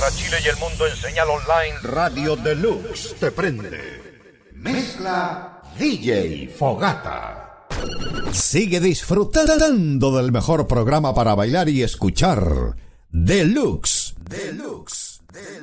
para Chile y el mundo en señal online. Radio Deluxe te prende. Mezcla DJ Fogata. Sigue disfrutando del mejor programa para bailar y escuchar. Deluxe. Deluxe. Deluxe.